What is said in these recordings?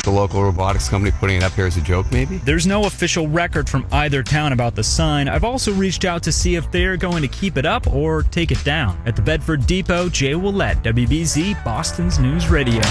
with the local robotics company putting it up here as a joke, maybe? There's no official record from either town about the sign. I've also reached out to see if they're going to keep it up or take it down. At the Bedford Depot, Jay Willett, WBZ, Boston's News Radio.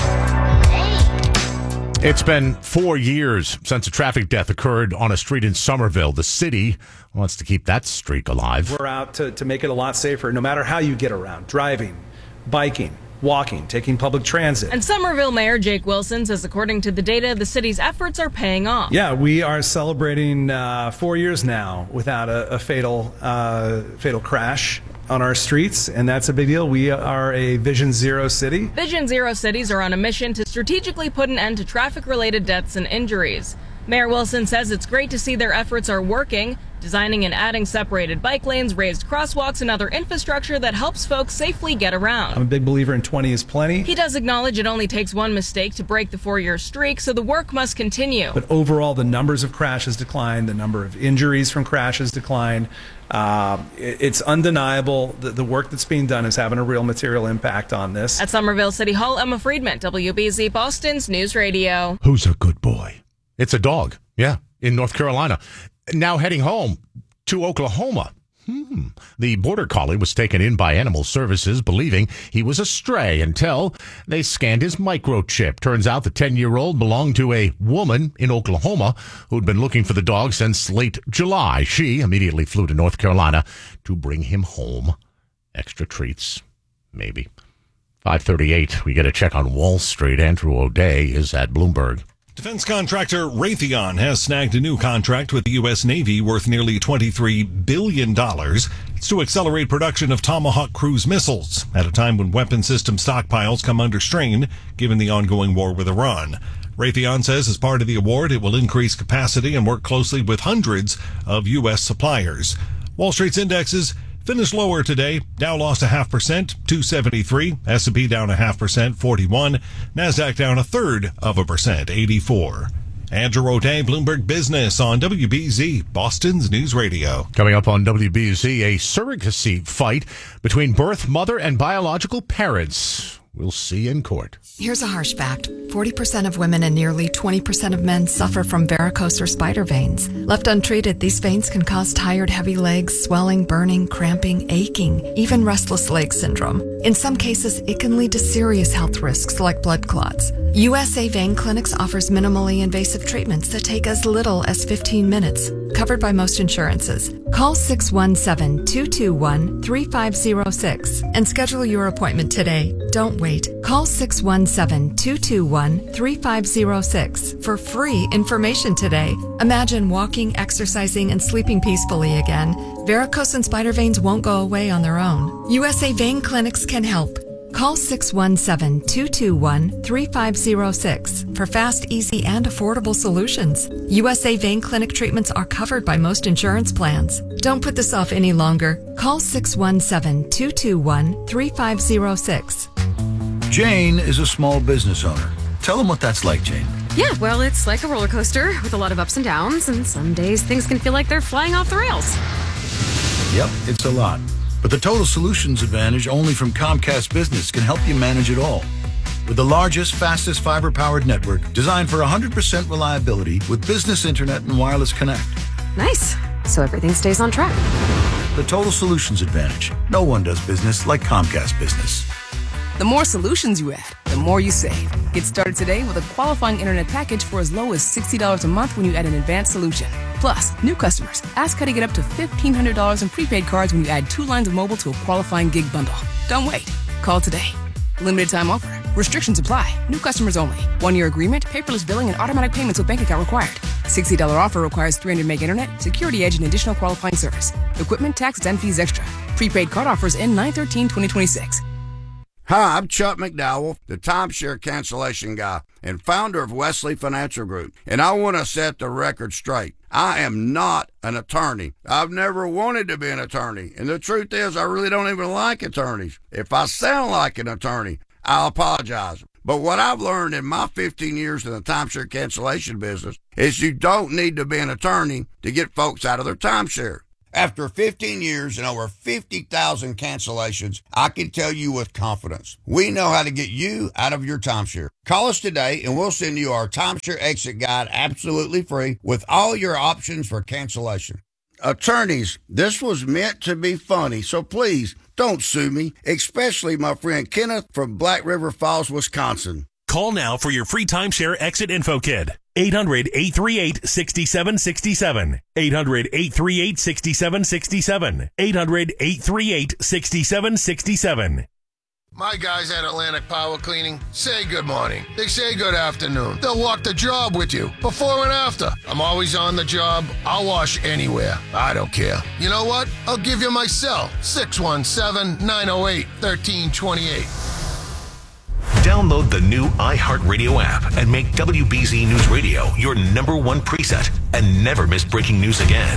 It's been 4 years since a traffic death occurred on a street in Somerville. The city wants to keep that streak alive. We're out to make it a lot safer, no matter how you get around, driving, biking, walking, taking public transit. And Somerville Mayor Jake Wilson says according to the data, the city's efforts are paying off. Yeah, we are celebrating 4 years now without a fatal crash on our streets, and that's a big deal. We are a Vision Zero city. Vision Zero cities are on a mission to strategically put an end to traffic-related deaths and injuries. Mayor Wilson says it's great to see their efforts are working, designing and adding separated bike lanes, raised crosswalks, and other infrastructure that helps folks safely get around. I'm a big believer in 20 is plenty. He does acknowledge it only takes one mistake to break the 4-year streak, so the work must continue. But overall, the numbers of crashes declined, the number of injuries from crashes declined. It's undeniable that the work that's being done is having a real material impact on this. At Somerville City Hall, Emma Friedman, WBZ Boston's News Radio. Who's a good boy? It's a dog, yeah, in North Carolina. Now heading home to Oklahoma. The border collie was taken in by Animal Services, believing he was a stray until they scanned his microchip. Turns out the 10-year-old belonged to a woman in Oklahoma who'd been looking for the dog since late July. She immediately flew to North Carolina to bring him home. Extra treats, maybe. 5:38, we get a check on Wall Street. Andrew O'Day is at Bloomberg. Defense contractor Raytheon has snagged a new contract with the U.S. Navy worth nearly $23 billion. It's to accelerate production of Tomahawk cruise missiles at a time when weapon system stockpiles come under strain given the ongoing war with Iran. Raytheon says as part of the award, it will increase capacity and work closely with hundreds of U.S. suppliers. Wall Street's indexes finished lower today. Dow lost 0.5%, 273. S&P down 0.5%, 41. Nasdaq down 0.33%, 84. Andrew O'Day, Bloomberg Business on WBZ, Boston's News Radio. Coming up on WBZ, a surrogacy fight between birth mother and biological parents. We'll see in court. Here's a harsh fact. 40% of women and nearly 20% of men suffer from varicose or spider veins. Left untreated, these veins can cause tired, heavy legs, swelling, burning, cramping, aching, even restless leg syndrome. In some cases, it can lead to serious health risks like blood clots. USA Vein Clinics offers minimally invasive treatments that take as little as 15 minutes, covered by most insurances. Call 617-221-3506 and schedule your appointment today. Don't wait. Call 617-221-3506 for free information today. Imagine walking, exercising, and sleeping peacefully again. Varicose and spider veins won't go away on their own. USA Vein Clinics can help. Call 617-221-3506 for fast, easy, and affordable solutions. USA Vein Clinic treatments are covered by most insurance plans. Don't put this off any longer. Call 617-221-3506. Jane is a small business owner. Tell them what that's like, Jane. Yeah, well, it's like a roller coaster with a lot of ups and downs, and some days things can feel like they're flying off the rails. Yep, it's a lot. But the Total Solutions Advantage only from Comcast Business can help you manage it all. With the largest, fastest fiber-powered network designed for 100% reliability with business internet and wireless connect. Nice. So everything stays on track. The Total Solutions Advantage. No one does business like Comcast Business. The more solutions you add, the more you save. Get started today with a qualifying internet package for as low as $60 a month when you add an advanced solution. Plus, new customers, ask how to get up to $1,500 in prepaid cards when you add 2 lines of mobile to a qualifying gig bundle. Don't wait. Call today. Limited time offer. Restrictions apply. New customers only. 1-year agreement, paperless billing, and automatic payments with bank account required. $60 offer requires 300 meg internet, security edge, and additional qualifying service. Equipment, tax, and fees extra. Prepaid card offers end 9/13/2026. Hi, I'm Chuck McDowell, the timeshare cancellation guy and founder of Wesley Financial Group, and I want to set the record straight. I am not an attorney. I've never wanted to be an attorney, and the truth is I really don't even like attorneys. If I sound like an attorney, I'll apologize. But what I've learned in my 15 years in the timeshare cancellation business is you don't need to be an attorney to get folks out of their timeshare. After 15 years and over 50,000 cancellations, I can tell you with confidence, we know how to get you out of your timeshare. Call us today and we'll send you our timeshare exit guide absolutely free with all your options for cancellation. Attorneys, this was meant to be funny, so please don't sue me, especially my friend Kenneth from Black River Falls, Wisconsin. Call now for your free timeshare exit info kit. 800-838-6767. 800-838-6767. 800-838-6767. My guys at Atlantic Power Cleaning say good morning. They say good afternoon. They'll walk the job with you, before and after. I'm always on the job. I'll wash anywhere. I don't care. You know what? I'll give you my cell, 617-908-1328. Download the new iHeartRadio app and make WBZ News Radio your number one preset and never miss breaking news again.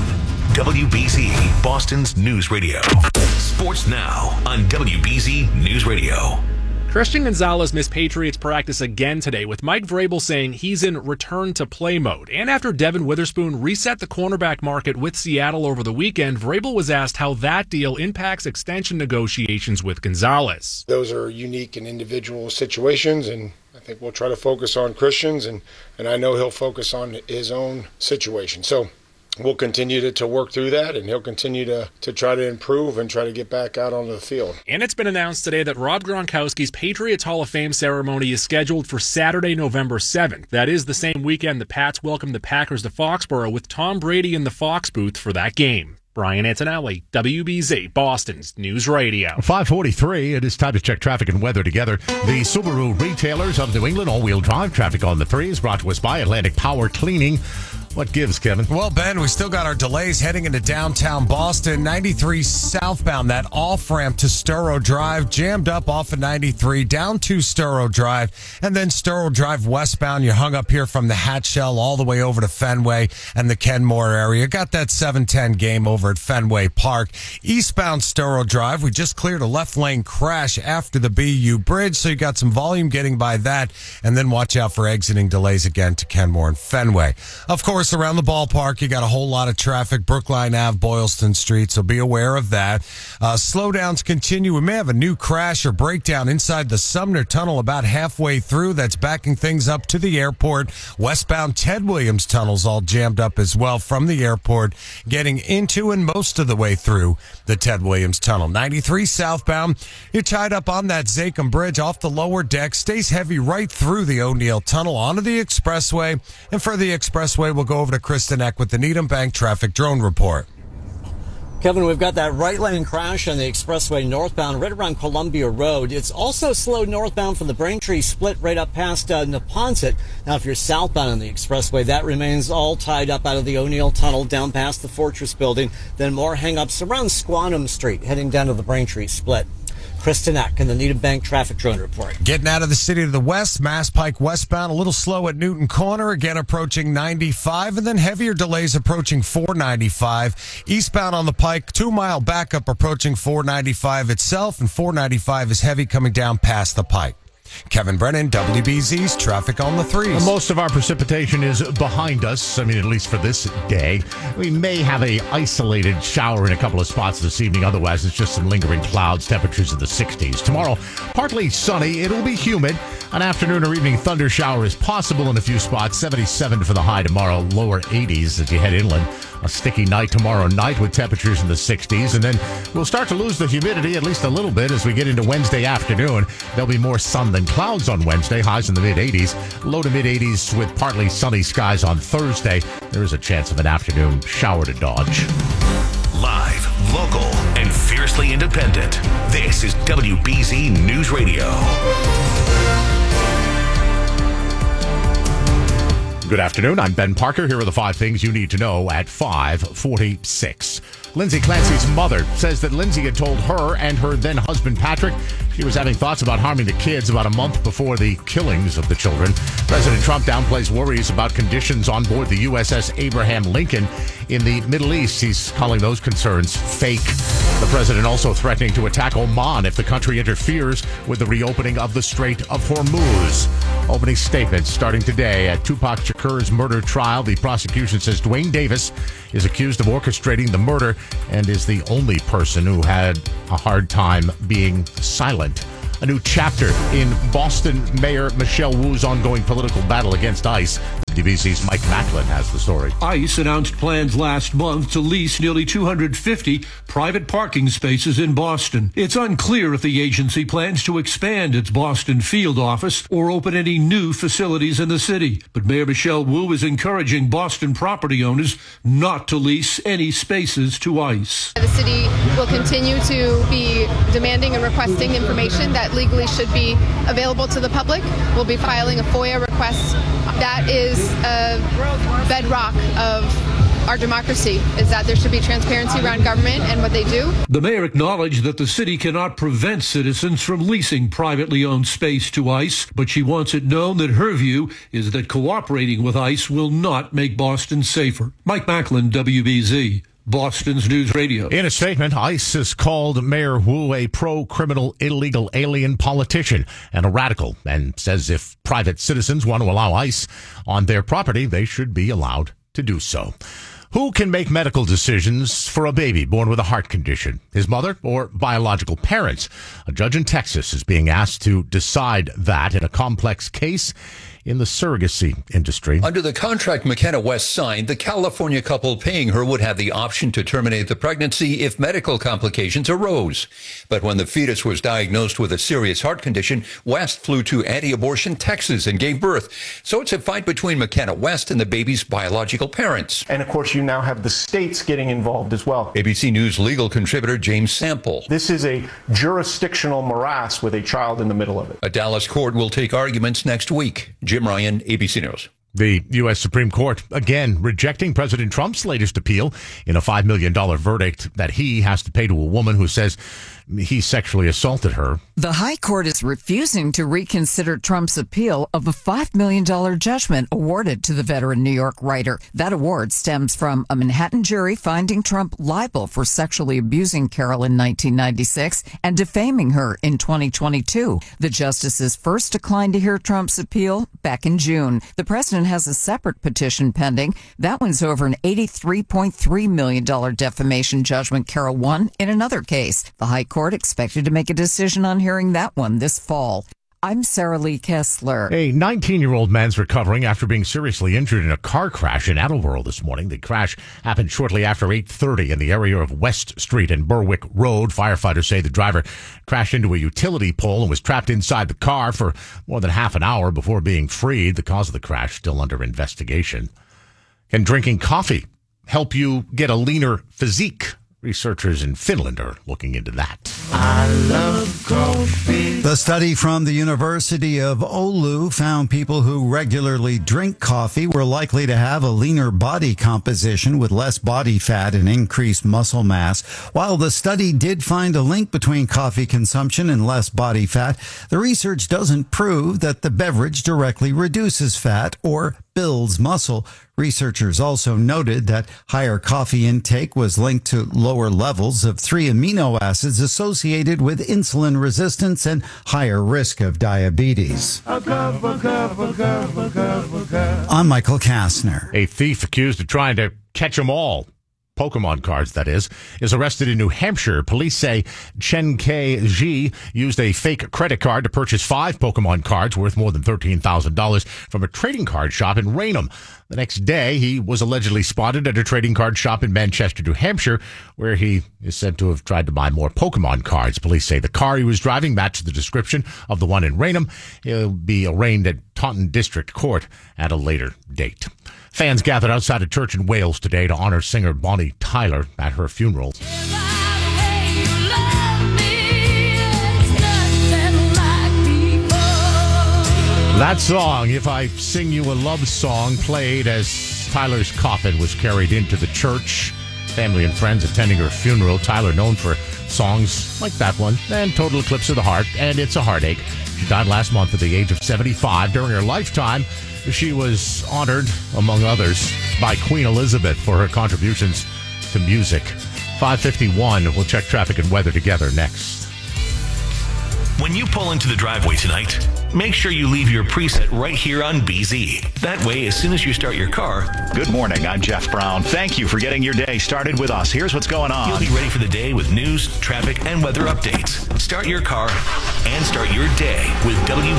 WBZ, Boston's news radio. Sports now on WBZ News Radio. Christian Gonzalez missed Patriots practice again today, with Mike Vrabel saying he's in return-to-play mode. And after Devin Witherspoon reset the cornerback market with Seattle over the weekend, Vrabel was asked how that deal impacts extension negotiations with Gonzalez. Those are unique and individual situations, and I think we'll try to focus on Christian's, and I know he'll focus on his own situation. So we'll continue to work through that, and he'll continue to try to improve and try to get back out onto the field. And it's been announced today that Rob Gronkowski's Patriots Hall of Fame ceremony is scheduled for Saturday, November 7th. That is the same weekend the Pats welcome the Packers to Foxborough, with Tom Brady in the Fox booth for that game. Brian Antonelli, WBZ, Boston's News Radio. 5:43, it is time to check traffic and weather together. The Subaru retailers of New England all-wheel drive traffic on the 3 is brought to us by Atlantic Power Cleaning. What gives, Kevin? Well, Ben, we still got our delays heading into downtown Boston. 93 southbound, that off-ramp to Sturrow Drive, jammed up off of 93, down to Sturrow Drive, and then Sturrow Drive westbound. You hung up here from the Hatshell all the way over to Fenway and the Kenmore area. Got that 7:10 game over at Fenway Park. Eastbound Sturrow Drive, we just cleared a left lane crash after the BU Bridge, so you got some volume getting by that, and then watch out for exiting delays again to Kenmore and Fenway. Of course, around the ballpark, you got a whole lot of traffic. Brookline Ave, Boylston Street, so be aware of that. Slowdowns continue. We may have a new crash or breakdown inside the Sumner Tunnel about halfway through. That's backing things up to the airport. Westbound Ted Williams Tunnel's all jammed up as well from the airport, getting into and most of the way through the Ted Williams Tunnel. 93 southbound, you're tied up on that Zachem Bridge off the lower deck. Stays heavy right through the O'Neill Tunnel onto the expressway. And for the expressway, we'll go over to Kristen Eck with the Needham Bank Traffic Drone Report. Kevin, we've got that right lane crash on the expressway northbound right around Columbia Road. It's also slow northbound from the Braintree split right up past Neponset. Now, if you're southbound on the expressway, that remains all tied up out of the O'Neill Tunnel down past the Fortress Building. Then more hang-ups around Squantum Street heading down to the Braintree split. Kristen Eck in the Needham Bank Traffic Drone Report. Getting out of the city to the west, Mass Pike westbound, a little slow at Newton Corner, again approaching 95, and then heavier delays approaching 495. Eastbound on the Pike, 2-mile backup approaching 495 itself, and 495 is heavy coming down past the Pike. Kevin Brennan, WBZ's Traffic on the 3s. Most of our precipitation is behind us. I mean, at least for this day. We may have a isolated shower in a couple of spots this evening. Otherwise, it's just some lingering clouds, temperatures in the 60s. Tomorrow, partly sunny. It'll be humid. An afternoon or evening thunder shower is possible in a few spots. 77 for the high tomorrow, lower 80s as you head inland. A sticky night tomorrow night with temperatures in the 60s. And then we'll start to lose the humidity at least a little bit as we get into Wednesday afternoon. There'll be more sun than clouds on Wednesday, highs in the mid-80s, low to mid-80s with partly sunny skies on Thursday. There is a chance of an afternoon shower to dodge. Live, local, and fiercely independent. This is WBZ News Radio. Good afternoon. I'm Ben Parker. Here are the 5 things you need to know at 5:46. Lindsay Clancy's mother says that Lindsay had told her and her then-husband Patrick she was having thoughts about harming the kids about a month before the killings of the children. President Trump downplays worries about conditions on board the USS Abraham Lincoln in the Middle East. He's calling those concerns fake. The president also threatening to attack Oman if the country interferes with the reopening of the Strait of Hormuz. Opening statements starting today at Tupac Shakur's murder trial. The prosecution says Dwayne Davis is accused of orchestrating the murder and is the only person who had a hard time being silent. A new chapter in Boston Mayor Michelle Wu's ongoing political battle against ICE. WBC's Mike Macklin has the story. ICE announced plans last month to lease nearly 250 private parking spaces in Boston. It's unclear if the agency plans to expand its Boston field office or open any new facilities in the city. But Mayor Michelle Wu is encouraging Boston property owners not to lease any spaces to ICE. The city will continue to be demanding and requesting information that legally should be available to the public. We'll be filing a FOIA request. That is a bedrock of our democracy, is that there should be transparency around government and what they do. The mayor acknowledged that the city cannot prevent citizens from leasing privately owned space to ICE, but she wants it known that her view is that cooperating with ICE will not make Boston safer. Mike Macklin, WBZ. Boston's News Radio. In a statement, ICE has called Mayor Wu a pro-criminal illegal alien politician and a radical, and says if private citizens want to allow ICE on their property, they should be allowed to do so. Who can make medical decisions for a baby born with a heart condition? His mother or biological parents? A judge in Texas is being asked to decide that in a complex case in the surrogacy industry. Under the contract McKenna West signed, the California couple paying her would have the option to terminate the pregnancy if medical complications arose. But when the fetus was diagnosed with a serious heart condition, West flew to anti-abortion Texas and gave birth. So it's a fight between McKenna West and the baby's biological parents. And of course, you now have the states getting involved as well. ABC News legal contributor James Sample. This is a jurisdictional morass with a child in the middle of it. A Dallas court will take arguments next week. Jim Ryan, ABC News. The U.S. Supreme Court, again, rejecting President Trump's latest appeal in a $5 million verdict that he has to pay to a woman who says he sexually assaulted her. The High Court is refusing to reconsider Trump's appeal of a $5 million judgment awarded to the veteran New York writer. That award stems from a Manhattan jury finding Trump liable for sexually abusing Carol in 1996 and defaming her in 2022. The justices first declined to hear Trump's appeal back in June. The president has a separate petition pending. That one's over an $83.3 million defamation judgment Carol won in another case. The High Court expected to make a decision on hearing that one this fall. I'm Sarah Lee Kessler. A 19-year-old man's recovering after being seriously injured in a car crash in Attleboro this morning. The crash happened shortly after 8:30 in the area of West Street and Berwick Road. Firefighters say the driver crashed into a utility pole and was trapped inside the car for more than half an hour before being freed. The cause of the crash still under investigation. Can drinking coffee help you get a leaner physique? Researchers in Finland are looking into that. I love coffee. The study from the University of Oulu found people who regularly drink coffee were likely to have a leaner body composition with less body fat and increased muscle mass. While the study did find a link between coffee consumption and less body fat, the research doesn't prove that the beverage directly reduces fat or builds muscle. Researchers also noted that higher coffee intake was linked to lower levels of 3 amino acids associated with insulin resistance and higher risk of diabetes. I'm Michael Kastner. A thief accused of trying to catch them all, Pokemon cards, that is arrested in New Hampshire. Police say Chen K.G. used a fake credit card to purchase 5 Pokemon cards worth more than $13,000 from a trading card shop in Raynham. The next day, he was allegedly spotted at a trading card shop in Manchester, New Hampshire, where he is said to have tried to buy more Pokemon cards. Police say the car he was driving matched the description of the one in Raynham. He'll be arraigned at Taunton District Court at a later date. Fans gathered outside a church in Wales today to honor singer Bonnie Tyler at her funeral. That song, If I Sing You a Love Song, played as Tyler's coffin was carried into the church. Family and friends attending her funeral. Tyler known for songs like that one and Total Eclipse of the Heart and It's a Heartache. She died last month at the age of 75. During her lifetime, she was honored, among others, by Queen Elizabeth for her contributions to music. 5:51. We'll check traffic and weather together next. When you pull into the driveway tonight, make sure you leave your preset right here on BZ. That way, as soon as you start your car... Good morning, I'm Jeff Brown. Thank you for getting your day started with us. Here's what's going on. You'll be ready for the day with news, traffic, and weather updates. Start your car and start your day with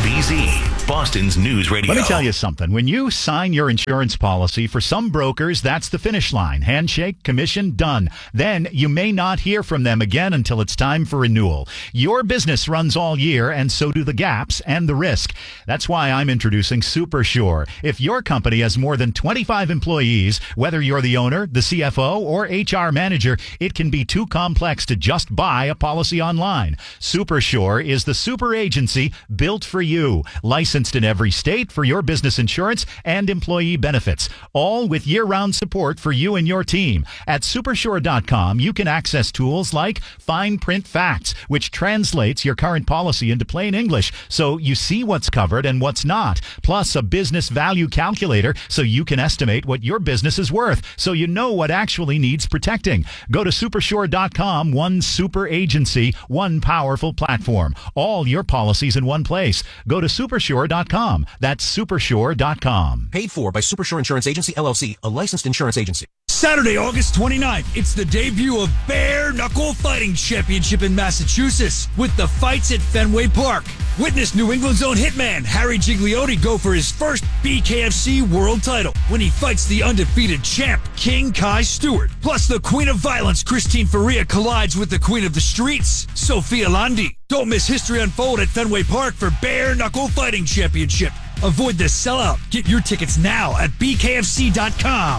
WBZ, Boston's News Radio. Let me tell you something. When you sign your insurance policy, for some brokers, that's the finish line. Handshake, commission, done. Then you may not hear from them again until it's time for renewal. Your business runs all year, and so do the gaps and the risk. That's why I'm introducing SuperSure. If your company has more than 25 employees, whether you're the owner, the CFO, or HR manager, it can be too complex to just buy a policy online. SuperSure is the super agency built for you, licensed in every state for your business insurance and employee benefits, all with year-round support for you and your team. At Supersure.com, you can access tools like Fine Print Facts, which translates your current policy into plain English so you see what's covered and what's not, plus a business value calculator so you can estimate what your business is worth so you know what actually needs protecting. Go to Supersure.com, one super agency, one powerful platform. All your policies in one place. Go to Supersure.com. That's Supersure.com. Paid for by Supersure Insurance Agency, LLC, a licensed insurance agency. Saturday, August 29th, it's the debut of Bare Knuckle Fighting Championship in Massachusetts with the fights at Fenway Park. Witness New England's own hitman Harry Gigliotti go for his first BKFC world title when he fights the undefeated champ King Kai Stewart. Plus, the Queen of Violence Christine Faria collides with the Queen of the Streets, Sophia Landi. Don't miss history unfold at Fenway Park for Bare Knuckle Fighting Championship. Avoid the sellout. Get your tickets now at bkfc.com.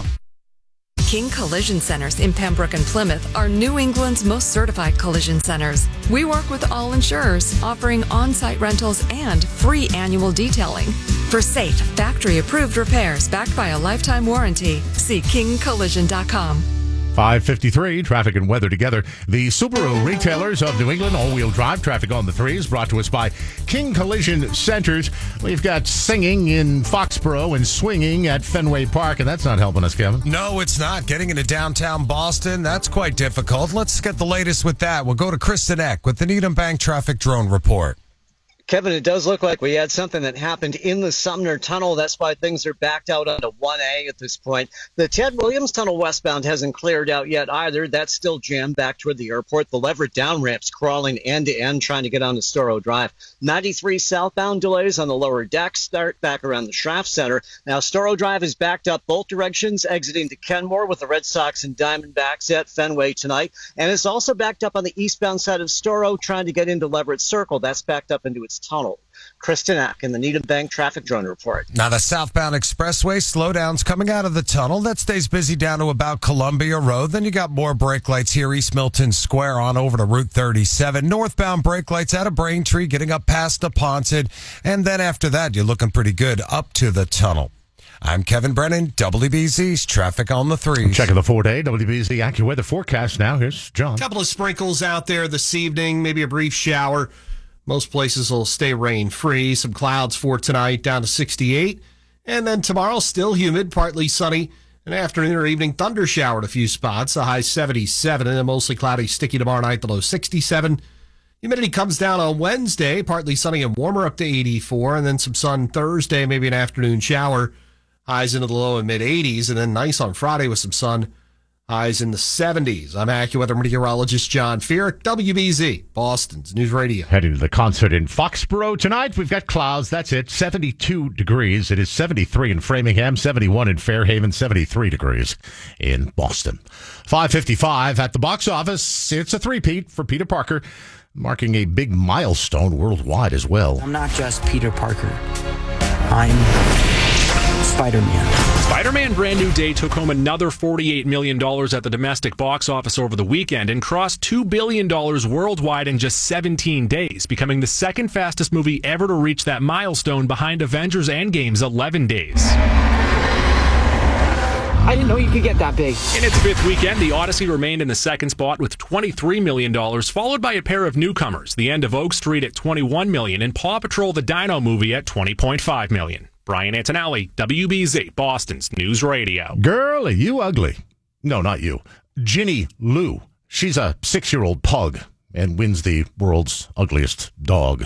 King Collision Centers in Pembroke and Plymouth are New England's most certified collision centers. We work with all insurers, offering on-site rentals and free annual detailing. For safe, factory-approved repairs backed by a lifetime warranty, see kingcollision.com. 5:53, traffic and weather together. The Subaru retailers of New England, all-wheel drive traffic on the 3s, brought to us by King Collision Centers. We've got singing in Foxborough and swinging at Fenway Park, and that's not helping us, Kevin. No, it's not. Getting into downtown Boston, that's quite difficult. Let's get the latest with that. We'll go to Kristen Eck with the Needham Bank Traffic Drone Report. Kevin, it does look like we had something that happened in the Sumner Tunnel. That's why things are backed out onto 1A at this point. The Ted Williams Tunnel westbound hasn't cleared out yet either. That's still jammed back toward the airport. The Leverett down ramp's crawling end to end trying to get onto Storrow Drive. 93 southbound delays on the lower deck start back around the Schraft Center. Now, Storrow Drive is backed up both directions, exiting to Kenmore with the Red Sox and Diamondbacks at Fenway tonight. And it's also backed up on the eastbound side of Storrow trying to get into Leverett Circle. That's backed up into its tunnel. Kristen Ack in the Needham Bank Traffic Drone Report. Now, the southbound expressway slowdowns coming out of the tunnel. That stays busy down to about Columbia Road. Then you got more brake lights here, East Milton Square on over to Route 37. Northbound brake lights out of Braintree, getting up past Neponset. And then after that, you're looking pretty good up to the tunnel. I'm Kevin Brennan, WBZ's Traffic on the 3s. Checking the 4-day WBZ AccuWeather forecast now. Here's John. A couple of sprinkles out there this evening, maybe a brief shower. Most places will stay rain-free. Some clouds for tonight, down to 68. And then tomorrow, still humid, partly sunny. An afternoon or evening thunder shower at a few spots, a high 77. And then mostly cloudy, sticky tomorrow night, the low 67. Humidity comes down on Wednesday, partly sunny and warmer up to 84. And then some sun Thursday, maybe an afternoon shower. Highs into the low and mid-80s. And then nice on Friday with some sun. Highs in the 70s. I'm AccuWeather meteorologist John Fear, WBZ, Boston's News Radio. Heading to the concert in Foxborough tonight. We've got clouds. That's it. 72 degrees. It is 73 in Framingham, 71 in Fairhaven, 73 degrees in Boston. 5:55 at the box office. It's a three-peat for Peter Parker, marking a big milestone worldwide as well. I'm not just Peter Parker. I'm Spider-Man. Spider-Man Brand New Day took home another $48 million at the domestic box office over the weekend and crossed $2 billion worldwide in just 17 days, becoming the second fastest movie ever to reach that milestone behind Avengers Endgame's 11 days. I didn't know you could get that big. In its fifth weekend, The Odyssey remained in the second spot with $23 million, followed by a pair of newcomers, The End of Oak Street at $21 million and Paw Patrol the Dino Movie at $20.5 million. Brian Antonelli, WBZ, Boston's News Radio. Girl, are you ugly? No, not you. Ginny Lou She's a 6-year-old pug and wins the world's ugliest dog.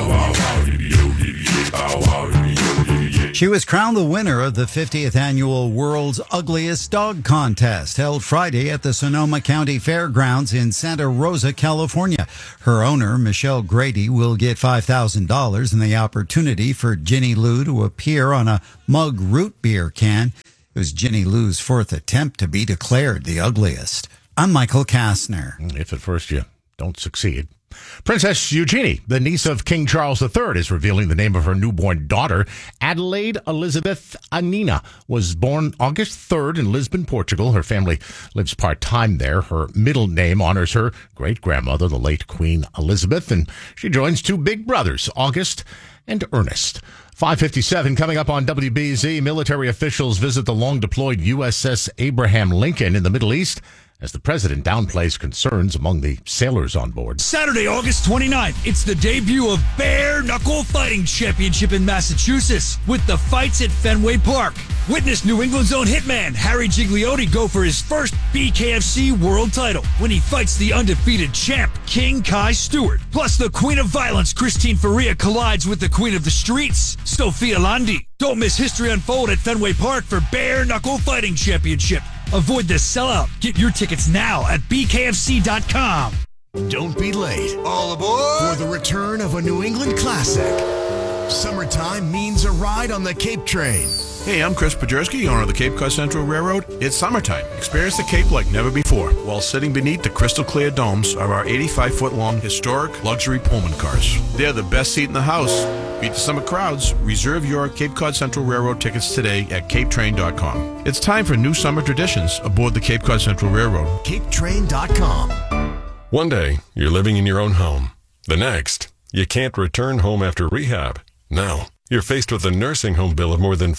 She was crowned the winner of the 50th annual World's Ugliest Dog Contest, held Friday at the Sonoma County Fairgrounds in Santa Rosa, California. Her owner, Michelle Grady, will get $5,000 and the opportunity for Ginny Lou to appear on a mug root beer can. It was Ginny Lou's 4th attempt to be declared the ugliest. I'm Michael Kastner. If at first you don't succeed. Princess Eugenie, the niece of King Charles III, is revealing the name of her newborn daughter. Adelaide Elizabeth Anina was born August 3rd in Lisbon, Portugal. Her family lives part-time there. Her middle name honors her great-grandmother, the late Queen Elizabeth, and she joins two big brothers, August and Ernest. 5:57 coming up on WBZ. Military officials visit the long-deployed USS Abraham Lincoln in the Middle East as the president downplays concerns among the sailors on board. Saturday, August 29th, it's the debut of Bare Knuckle Fighting Championship in Massachusetts with the fights at Fenway Park. Witness New England's own hitman Harry Gigliotti go for his first BKFC world title when he fights the undefeated champ King Kai Stewart. Plus, the Queen of Violence Christine Faria collides with the Queen of the Streets, Sophia Landi. Don't miss history unfold at Fenway Park for Bare Knuckle Fighting Championship. Avoid the sellout. Get your tickets now at bkfc.com. Don't be late. All aboard for the return of a New England classic. Summertime means a ride on the Cape Train. Hey, I'm Chris Pajerski, owner of the Cape Cod Central Railroad. It's summertime. Experience the Cape like never before while sitting beneath the crystal clear domes of our 85-foot-long historic luxury Pullman cars. They're the best seat in the house. Beat the summer crowds. Reserve your Cape Cod Central Railroad tickets today at capetrain.com. It's time for new summer traditions aboard the Cape Cod Central Railroad. capetrain.com. One day, you're living in your own home. The next, you can't return home after rehab. Now, you're faced with a nursing home bill of more than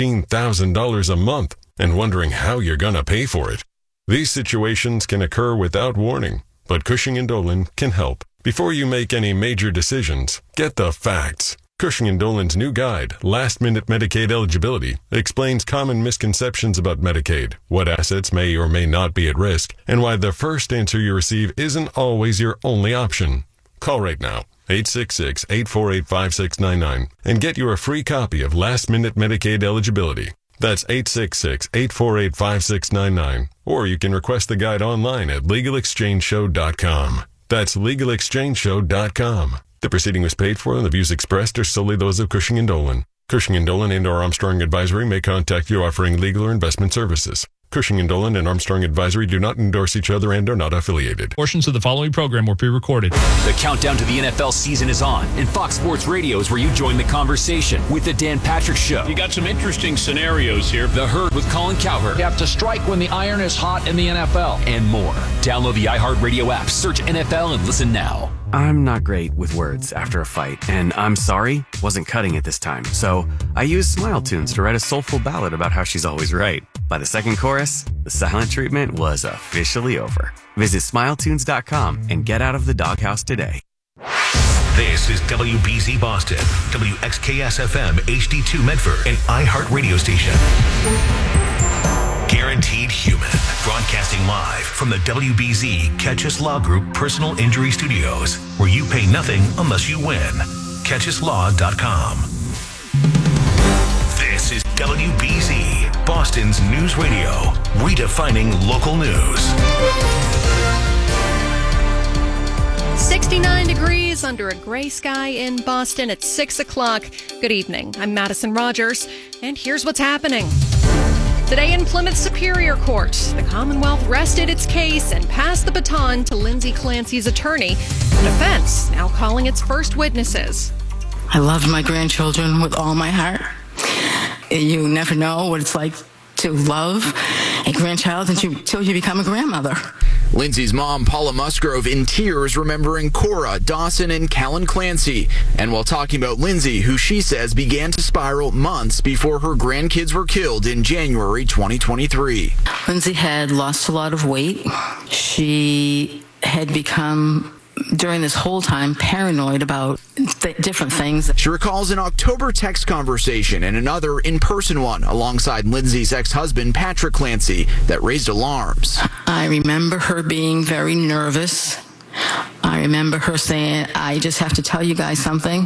$14,000 a month and wondering how you're going to pay for it. These situations can occur without warning, but Cushing & Dolan can help. Before you make any major decisions, get the facts. Cushing & Dolan's new guide, Last Minute Medicaid Eligibility, explains common misconceptions about Medicaid, what assets may or may not be at risk, and why the first answer you receive isn't always your only option. Call right now. 866-848-5699 and get your free copy of Last Minute Medicaid Eligibility. That's 866-848-5699. Or you can request the guide online at LegalExchangeShow.com. That's LegalExchangeShow.com. The proceeding was paid for and the views expressed are solely those of Cushing & Dolan. Cushing & Dolan and or Armstrong Advisory may contact you offering legal or investment services. Cushing & Dolan and Armstrong Advisory do not endorse each other and are not affiliated. Portions of the following program were pre-recorded. The countdown to the NFL season is on, and Fox Sports Radio is where you join the conversation with the Dan Patrick Show. You got some interesting scenarios here. The Herd with Colin Cowherd. You have to strike when the iron is hot in the NFL. And more. Download the iHeartRadio app, search NFL, and listen now. I'm not great with words after a fight, and I'm sorry wasn't cutting it this time. So I used Smile Tunes to write a soulful ballad about how she's always right. By the second chorus, the silent treatment was officially over. Visit SmileTunes.com and get out of the doghouse today. This is WBZ Boston, WXKS-FM HD2 Medford, and iHeart Radio Station. Guaranteed Human, broadcasting live from the WBZ Catchus Law Group Personal Injury Studios, where you pay nothing unless you win. CatchusLaw.com. This is WBZ, Boston's news radio, redefining local news. 69 degrees under a gray sky in Boston at 6 o'clock. Good evening. I'm Madison Rogers, and here's what's happening. Today in Plymouth Superior Court, the Commonwealth rested its case and passed the baton to Lindsay Clancy's attorney. The defense now calling its first witnesses. I love my grandchildren with all my heart. You never know what it's like to love a grandchild until you become a grandmother. Lindsay's mom, Paula Musgrove, in tears remembering Cora, Dawson, and Callan Clancy. And while talking about Lindsay, who she says began to spiral months before her grandkids were killed in January 2023. Lindsay had lost a lot of weight. She had become, during this whole time, paranoid about different things. She recalls an October text conversation and another in-person one alongside Lindsay's ex-husband, Patrick Clancy, that raised alarms. I remember her being very nervous. I remember her saying, I just have to tell you guys something.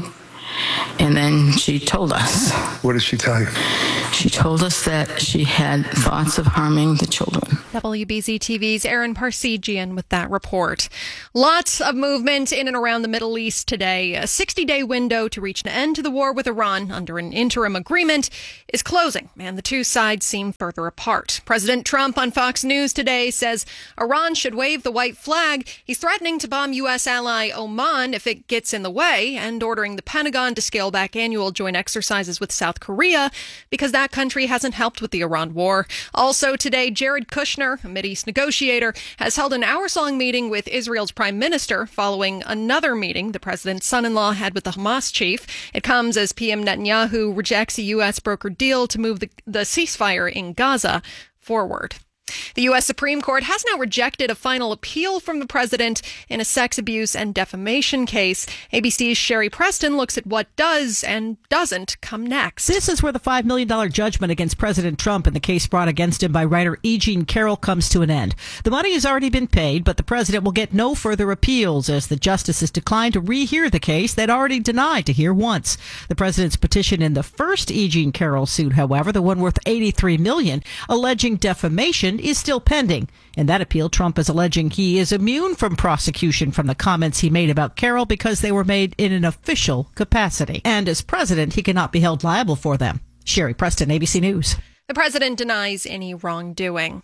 And then she told us. What did she tell you? She told us that she had thoughts of harming the children. WBZ TV's Aaron Parsegian with that report. Lots of movement in and around the Middle East today. A 60-day window to reach an end to the war with Iran under an interim agreement is closing, and the two sides seem further apart. President Trump on Fox News today says Iran should wave the white flag. He's threatening to bomb U.S. ally Oman if it gets in the way, and ordering the Pentagon to scale back annual joint exercises with South Korea because that country hasn't helped with the Iran war. Also today, Jared Kushner, a Mideast negotiator, has held an hours-long meeting with Israel's prime minister following another meeting the president's son-in-law had with the Hamas chief. It comes as PM Netanyahu rejects a U.S. brokered deal to move the ceasefire in Gaza forward. The U.S. Supreme Court has now rejected a final appeal from the president in a sex abuse and defamation case. ABC's Sherry Preston looks at what does and doesn't come next. This is where the $5 million judgment against President Trump and the case brought against him by writer E. Jean Carroll comes to an end. The money has already been paid, but the president will get no further appeals as the justices declined to rehear the case they'd already denied to hear once. The president's petition in the first E. Jean Carroll suit, however, the one worth $83 million, alleging defamation, is still pending. In that appeal, Trump is alleging he is immune from prosecution from the comments he made about Carroll because they were made in an official capacity. And as president, he cannot be held liable for them. Sherry Preston, ABC News. The president denies any wrongdoing.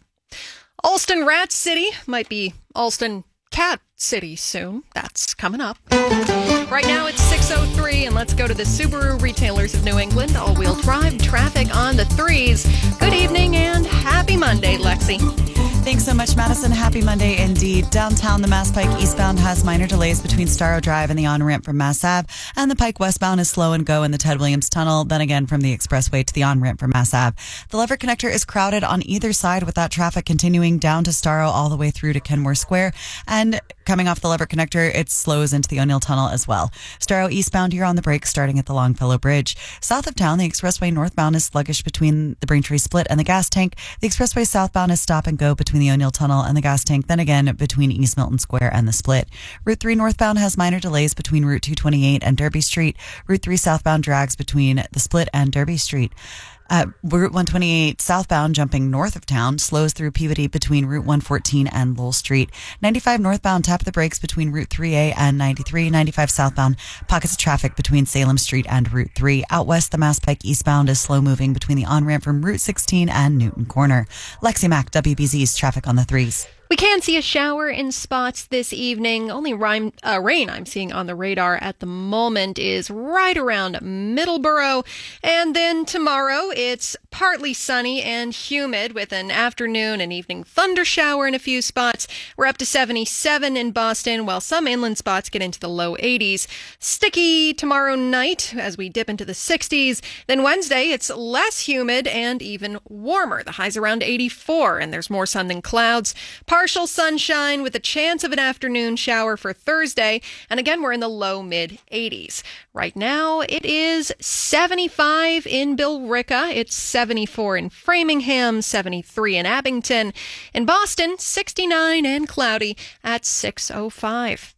Alston Rat City might be Alston Cat City soon. That's coming up. Right now it's 6:03, and let's go to the Subaru Retailers of New England. All-wheel drive traffic on the 3s. Good evening and happy Monday, Lexi. Thanks so much, Madison. Happy Monday indeed. Downtown, the Mass Pike eastbound has minor delays between Starro Drive and the on-ramp from Mass Ave, and the Pike westbound is slow and go in the Ted Williams Tunnel, then again from the expressway to the on-ramp from Mass Ave. The Lever Connector is crowded on either side with that traffic continuing down to Starro all the way through to Kenmore Square, and coming off the Lever Connector, it slows into the O'Neill Tunnel as well. Starro eastbound, you're on the brakes starting at the Longfellow Bridge. South of town, the expressway northbound is sluggish between the Braintree Split and the gas tank. The expressway southbound is stop and go between the O'Neill Tunnel and the gas tank, then again between East Milton Square and the Split. Route 3 northbound has minor delays between Route 228 and Derby Street. Route 3 southbound drags between the Split and Derby Street. Route 128 southbound jumping north of town slows through Peabody between Route 114 and Lowell Street. 95 northbound tap the brakes between Route 3A and 93. 95 southbound pockets of traffic between Salem Street and Route 3. Out west, the Mass Pike eastbound is slow moving between the on-ramp from Route 16 and Newton Corner. Lexi Mack, WBZ's traffic on the 3s. We can see a shower in spots this evening. Only rain I'm seeing on the radar at the moment is right around Middleborough. And then tomorrow, it's partly sunny and humid with an afternoon and evening thunder shower in a few spots. We're up to 77 in Boston, while some inland spots get into the low 80s. Sticky tomorrow night as we dip into the 60s. Then Wednesday, it's less humid and even warmer. The high's around 84, and there's more sun than clouds. Partial sunshine with a chance of an afternoon shower for Thursday. And again, we're in the low mid 80s. Right now, it is 75 in Billerica. It's 74 in Framingham, 73 in Abington. In Boston, 69 and cloudy at 6:05.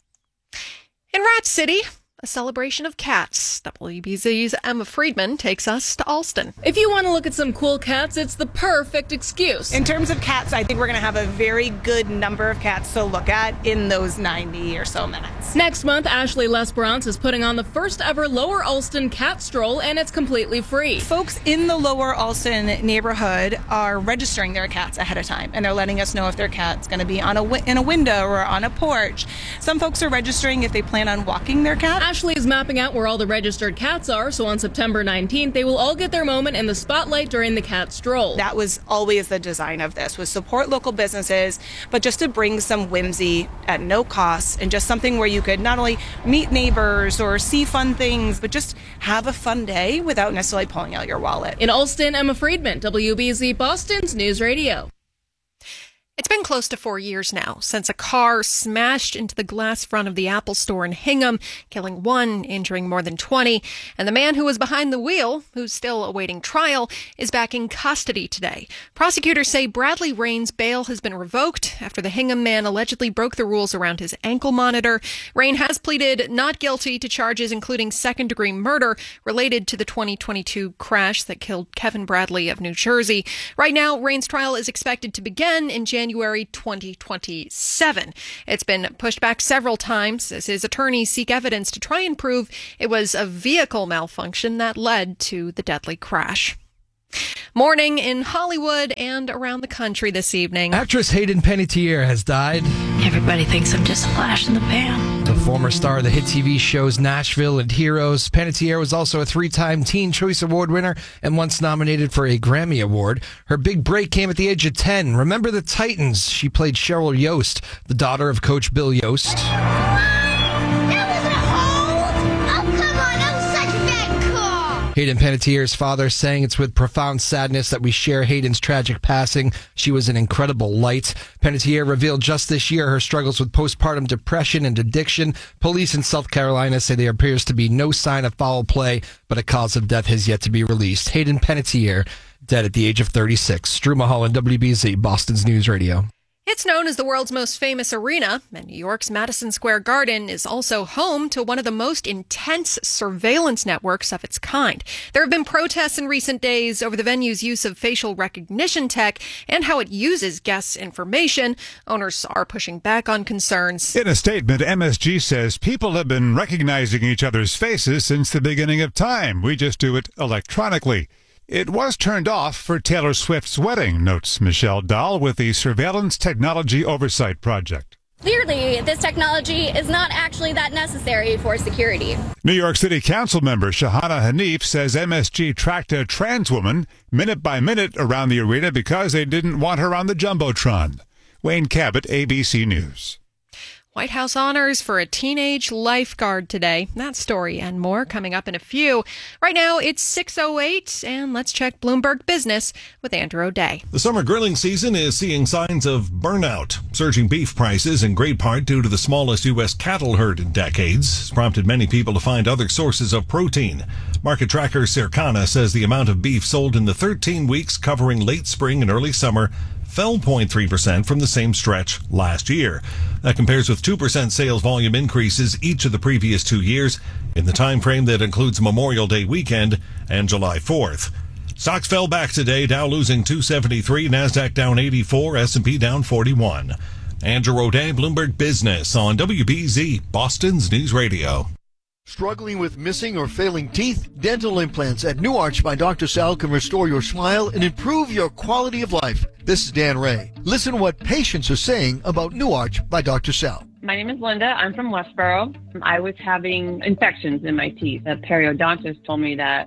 In Rat City, a celebration of cats. WBZ's Emma Friedman takes us to Alston. If you want to look at some cool cats, it's the perfect excuse. In terms of cats, I think we're going to have a very good number of cats to look at in those 90 or so minutes. Next month, Ashley Lesperance is putting on the first ever Lower Alston Cat Stroll, and it's completely free. Folks in the Lower Alston neighborhood are registering their cats ahead of time, and they're letting us know if their cat's going to be on in a window or on a porch. Some folks are registering if they plan on walking their cat. Ashley is mapping out where all the registered cats are, so on September 19th, they will all get their moment in the spotlight during the cat stroll. That was always the design of this, was support local businesses, but just to bring some whimsy at no cost, and just something where you could not only meet neighbors or see fun things, but just have a fun day without necessarily pulling out your wallet. In Alston, Emma Friedman, WBZ Boston's News Radio. It's been close to 4 years now since a car smashed into the glass front of the Apple store in Hingham, killing 1, injuring more than 20. And the man who was behind the wheel, who's still awaiting trial, is back in custody today. Prosecutors say Bradley Rain's bail has been revoked after the Hingham man allegedly broke the rules around his ankle monitor. Rain has pleaded not guilty to charges including second-degree murder related to the 2022 crash that killed Kevin Bradley of New Jersey. Right now, Rain's trial is expected to begin in January 2027. It's been pushed back several times as his attorneys seek evidence to try and prove it was a vehicle malfunction that led to the deadly crash. Morning in Hollywood and around the country this evening. Actress Hayden Panettiere has died. Everybody thinks I'm just a flash in the pan. The former star of the hit TV shows Nashville and Heroes, Panettiere was also a 3-time Teen Choice Award winner and once nominated for a Grammy Award. Her big break came at the age of 10. Remember the Titans? She played Cheryl Yost, the daughter of Coach Bill Yost. Hayden Panettiere's father saying it's with profound sadness that we share Hayden's tragic passing. She was an incredible light. Panettiere revealed just this year her struggles with postpartum depression and addiction. Police in South Carolina say there appears to be no sign of foul play, but a cause of death has yet to be released. Hayden Panettiere, dead at the age of 36. Drew Mulholland, WBZ, Boston's News Radio. It's known as the world's most famous arena, and New York's Madison Square Garden is also home to one of the most intense surveillance networks of its kind. There have been protests in recent days over the venue's use of facial recognition tech and how it uses guests' information. Owners are pushing back on concerns. In a statement, MSG says people have been recognizing each other's faces since the beginning of time. We just do it electronically. It was turned off for Taylor Swift's wedding, notes Michelle Dahl with the Surveillance Technology Oversight Project. Clearly, this technology is not actually that necessary for security. New York City Council member Shahana Hanif says MSG tracked a trans woman minute by minute around the arena because they didn't want her on the Jumbotron. Wayne Cabot, ABC News. White House honors for a teenage lifeguard today. That story and more coming up in a few. Right now, it's 6:08, and let's check Bloomberg Business with Andrew O'Day. The summer grilling season is seeing signs of burnout. Surging beef prices, in great part due to the smallest U.S. cattle herd in decades, has prompted many people to find other sources of protein. Market tracker Circana says the amount of beef sold in the 13 weeks covering late spring and early summer fell 0.3% from the same stretch last year. That compares with 2% sales volume increases each of the previous 2 years in the time frame that includes Memorial Day weekend and July 4th. Stocks fell back today, Dow losing 273, NASDAQ down 84, S&P down 41. Andrew O'Day, Bloomberg Business on WBZ, Boston's News Radio. Struggling with missing or failing teeth? Dental implants at New Arch by Dr. Sal can restore your smile and improve your quality of life. This is Dan Ray. Listen to what patients are saying about New Arch by Dr. Sal. My name is Linda. I'm from Westboro. I was having infections in my teeth. The periodontist told me that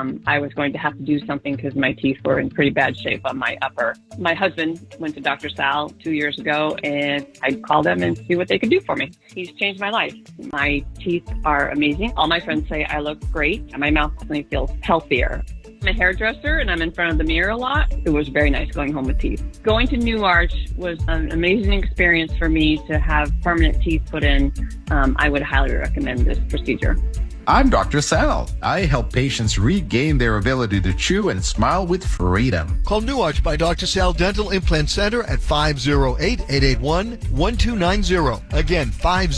I was going to have to do something because my teeth were in pretty bad shape on my upper. My husband went to Dr. Sal 2 years ago, and I called them and see what they could do for me. He's changed my life. My teeth are amazing. All my friends say I look great, and my mouth definitely feels healthier. I'm a hairdresser, and I'm in front of the mirror a lot. It was very nice going home with teeth. Going to New Arch was an amazing experience for me to have permanent teeth put in. I would highly recommend this procedure. I'm Dr. Sal. I help patients regain their ability to chew and smile with freedom. Call New Arch by Dr. Sal Dental Implant Center at 508-881-1290. Again,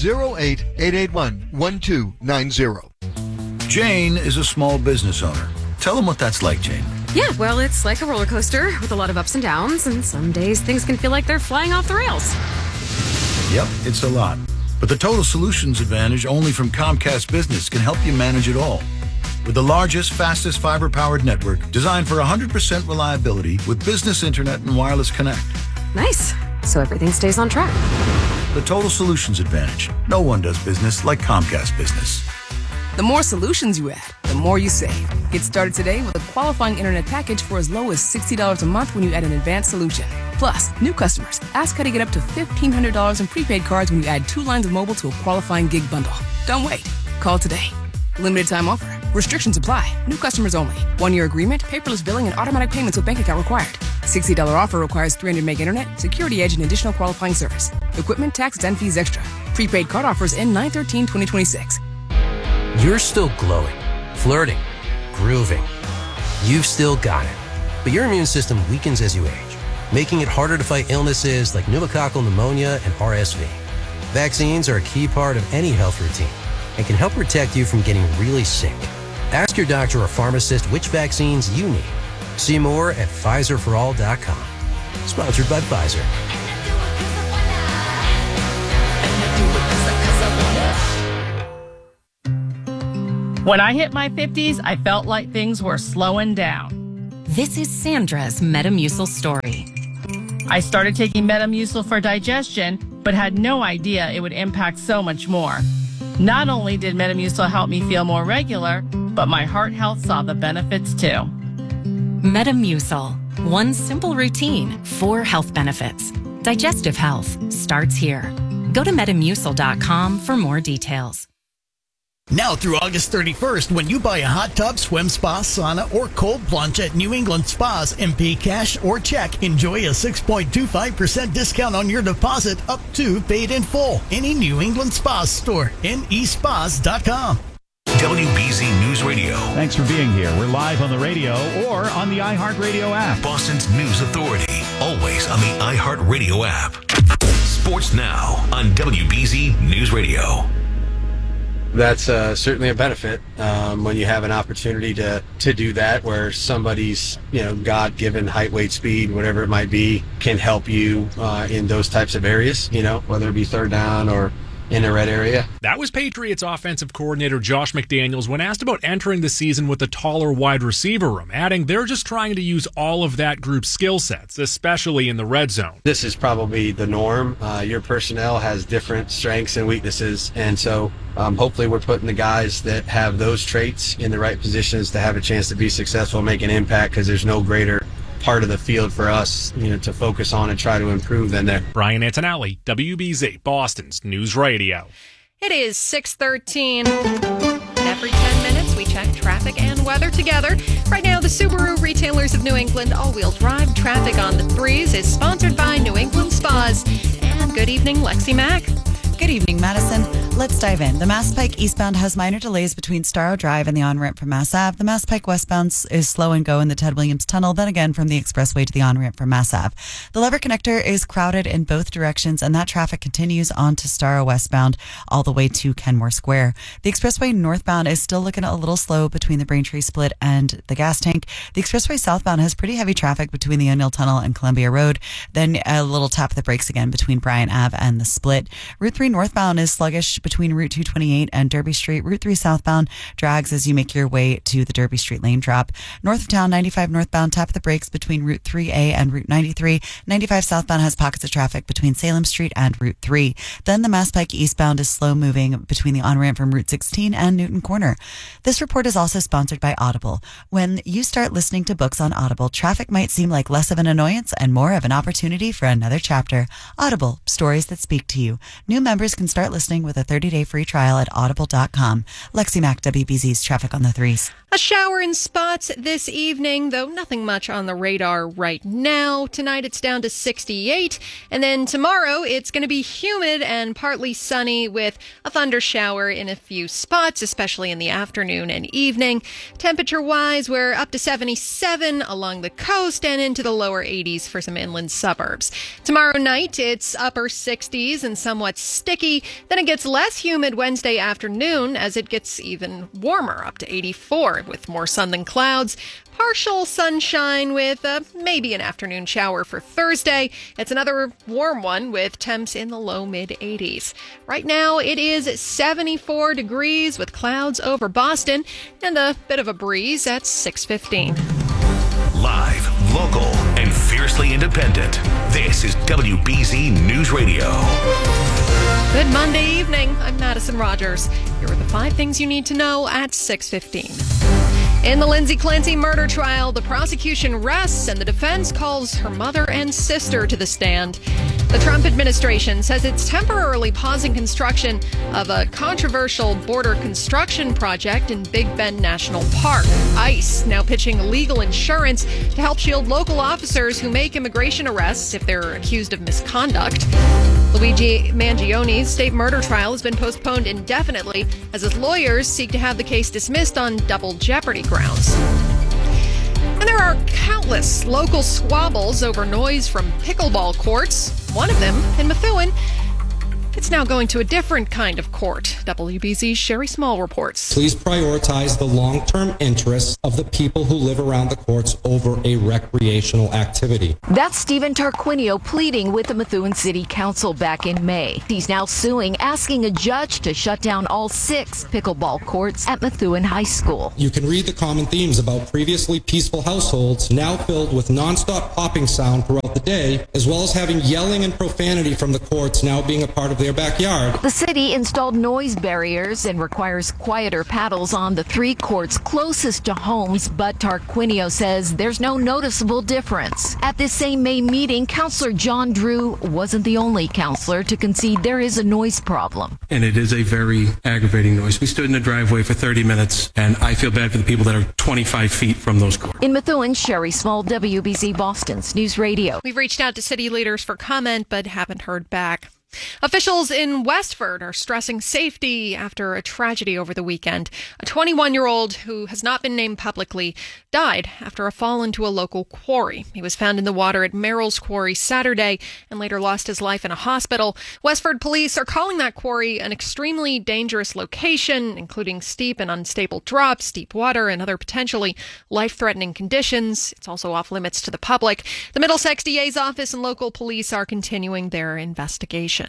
508-881-1290. Jane is a small business owner. Tell them what that's like, Jane. Yeah, well, it's like a roller coaster with a lot of ups and downs, and some days things can feel like they're flying off the rails. Yep, it's a lot. But the Total Solutions Advantage only from Comcast Business can help you manage it all. With the largest, fastest fiber-powered network designed for 100% reliability with business internet and wireless connect. Nice. So everything stays on track. The Total Solutions Advantage. No one does business like Comcast Business. The more solutions you add, the more you save. Get started today with a qualifying internet package for as low as $60 a month when you add an advanced solution. Plus, new customers, ask how to get up to $1,500 in prepaid cards when you add 2 lines of mobile to a qualifying gig bundle. Don't wait. Call today. Limited time offer. Restrictions apply. New customers only. 1-year agreement, paperless billing, and automatic payments with bank account required. $60 offer requires 300 meg internet, security edge, and additional qualifying service. Equipment, tax, and fees extra. Prepaid card offers end 9/13/2026. You're still glowing, flirting, grooving. You've still got it. But your immune system weakens as you age, making it harder to fight illnesses like pneumococcal pneumonia and RSV. Vaccines are a key part of any health routine and can help protect you from getting really sick. Ask your doctor or pharmacist which vaccines you need. See more at PfizerForAll.com. Sponsored by Pfizer. When I hit my 50s, I felt like things were slowing down. This is Sandra's Metamucil story. I started taking Metamucil for digestion, but had no idea it would impact so much more. Not only did Metamucil help me feel more regular, but my heart health saw the benefits too. Metamucil. One simple routine, 4 health benefits. Digestive health starts here. Go to Metamucil.com for more details. Now through August 31st, when you buy a hot tub, swim, spa, sauna, or cold plunge at New England Spas and pay cash or check, enjoy a 6.25% discount on your deposit up to paid in full. Any New England Spas store, nespas.com. WBZ News Radio. Thanks for being here. We're live on the radio or on the iHeartRadio app. Boston's News Authority. Always on the iHeartRadio app. Sports now on WBZ News Radio. That's certainly a benefit when you have an opportunity to do that, where somebody's God-given height, weight, speed, whatever it might be, can help you in those types of areas. Whether it be third down or in a red area. That was Patriots offensive coordinator Josh McDaniels when asked about entering the season with a taller wide receiver room, adding they're just trying to use all of that group's skill sets, especially in the red zone. This is probably the norm. Your personnel has different strengths and weaknesses, and so hopefully we're putting the guys that have those traits in the right positions to have a chance to be successful, make an impact, because there's no greater part of the field for us, to focus on and try to improve than there. Brian Antonelli, WBZ, Boston's News Radio. It is 6:13. Every 10 minutes, we check traffic and weather together. Right now, the Subaru Retailers of New England all-wheel drive traffic on the 3s is sponsored by New England Spas. And good evening, Lexi Mack. Good evening, Madison. Let's dive in. The Mass Pike eastbound has minor delays between Starro Drive and the on-ramp from Mass Ave. The Mass Pike westbound is slow and go in the Ted Williams Tunnel, then again from the expressway to the on-ramp from Mass Ave. The Lever Connector is crowded in both directions, and that traffic continues on to Starro westbound all the way to Kenmore Square. The expressway northbound is still looking a little slow between the Braintree Split and the gas tank. The expressway southbound has pretty heavy traffic between the O'Neill Tunnel and Columbia Road, then a little tap of the brakes again between Bryant Ave and the Split. Route 3 northbound is sluggish between Route 228 and Derby Street. Route 3 southbound drags as you make your way to the Derby Street lane drop. North of town, 95 northbound, tap the brakes between Route 3A and Route 93. 95 southbound has pockets of traffic between Salem Street and Route 3. Then the Mass Pike eastbound is slow moving between the on-ramp from Route 16 and Newton Corner. This report is also sponsored by Audible. When you start listening to books on Audible, traffic might seem like less of an annoyance and more of an opportunity for another chapter. Audible, stories that speak to you. New members can start listening with a 30-day free trial at audible.com. Lexi Mack, WBZ's Traffic on the 3s. A shower in spots this evening, though nothing much on the radar right now. Tonight it's down to 68, and then tomorrow it's going to be humid and partly sunny with a thunder shower in a few spots, especially in the afternoon and evening. Temperature-wise, we're up to 77 along the coast and into the lower 80s for some inland suburbs. Tomorrow night it's upper 60s and somewhat sticky. Then it gets less humid Wednesday afternoon as it gets even warmer, up to 84 with more sun than clouds. Partial sunshine with maybe an afternoon shower for Thursday. It's another warm one with temps in the low mid-80s. Right now it is 74 degrees with clouds over Boston and a bit of a breeze at 6:15. Live, local, and fiercely independent. This is WBZ News Radio. Good Monday evening. I'm Madison Rogers. Here are the 5 things you need to know at 6:15. In the Lindsay Clancy murder trial, the prosecution rests and the defense calls her mother and sister to the stand. The Trump administration says it's temporarily pausing construction of a controversial border construction project in Big Bend National Park. ICE now pitching legal insurance to help shield local officers who make immigration arrests if they're accused of misconduct. Luigi Mangioni's state murder trial has been postponed indefinitely as his lawyers seek to have the case dismissed on double jeopardy grounds. And there are countless local squabbles over noise from pickleball courts. One of them in Methuen. It's now going to a different kind of court. WBZ's Sherry Small reports. Please prioritize the long-term interests of the people who live around the courts over a recreational activity. That's Stephen Tarquinio pleading with the Methuen City Council back in May. He's now suing, asking a judge to shut down all 6 pickleball courts at Methuen High School. You can read the common themes about previously peaceful households now filled with nonstop popping sound throughout the day, as well as having yelling and profanity from the courts now being a part of their backyard. The city installed noise barriers and requires quieter paddles on the 3 courts closest to homes, but Tarquinio says there's no noticeable difference. At this same May meeting, Councillor John Drew wasn't the only councillor to concede there is a noise problem. And it is a very aggravating noise. We stood in the driveway for 30 minutes, and I feel bad for the people that are 25 feet from those courts. In Methuen, Sherry Small, WBZ Boston's News Radio. We've reached out to city leaders for comment, but haven't heard back. Officials in Westford are stressing safety after a tragedy over the weekend. A 21-year-old who has not been named publicly died after a fall into a local quarry. He was found in the water at Merrill's Quarry Saturday and later lost his life in a hospital. Westford police are calling that quarry an extremely dangerous location, including steep and unstable drops, deep water, and other potentially life-threatening conditions. It's also off limits to the public. The Middlesex DA's office and local police are continuing their investigation.